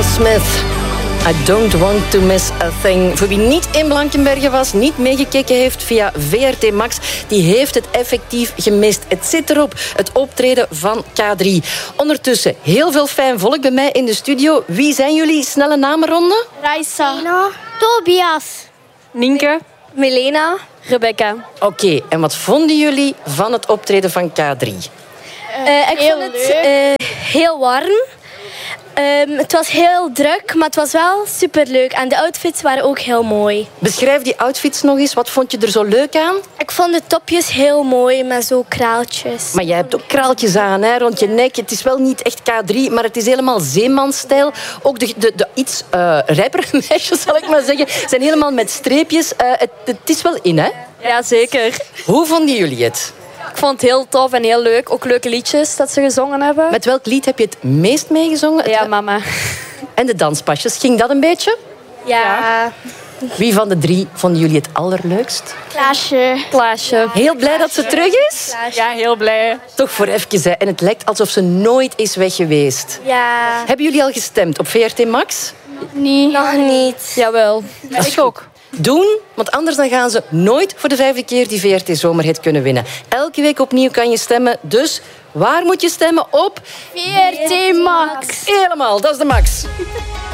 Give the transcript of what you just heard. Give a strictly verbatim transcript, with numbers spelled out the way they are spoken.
Smith. I don't want to miss a thing. Voor wie niet in Blankenberge was, niet meegekeken heeft via V R T Max, die heeft het effectief gemist. Het zit erop, het optreden van K drie. Ondertussen heel veel fijn volk bij mij in de studio. Wie zijn jullie? Snelle namenronde? Raisa. Tobias. Nienke. Milena. Rebecca. Oké, okay, en wat vonden jullie van het optreden van K drie? Uh, ik vond het uh, heel warm. Um, het was heel druk, maar het was wel superleuk. En de outfits waren ook heel mooi. Beschrijf die outfits nog eens. Wat vond je er zo leuk aan? Ik vond de topjes heel mooi, met zo kraaltjes. Maar jij hebt ook kraaltjes aan, hè, rond je nek. Het is wel niet echt K drie, maar het is helemaal zeemanstijl. Ook de, de, de iets uh, rijpere meisjes, zal ik maar zeggen, zijn helemaal met streepjes. Uh, het, het is wel in, hè? Ja, zeker. Hoe vonden jullie het? Ik vond het heel tof en heel leuk. Ook leuke liedjes dat ze gezongen hebben. Met welk lied heb je het meest meegezongen? Ja, mama. En de danspasjes, ging dat een beetje? Ja. ja. Wie van de drie vonden jullie het allerleukst? Klaasje. Klaasje. Heel blij dat ze terug is? Klaasje. Ja, heel blij. Toch voor even, hè. En het lijkt alsof ze nooit is weg geweest. Ja. Hebben jullie al gestemd op V R T Max? Nee. Nog niet. Jawel. Dat is ook. Doen, want anders dan gaan ze nooit voor de vijfde keer die V R T Zomerhit kunnen winnen. Elke week opnieuw kan je stemmen, dus waar moet je stemmen? Op V R T Max. Helemaal, dat is de max.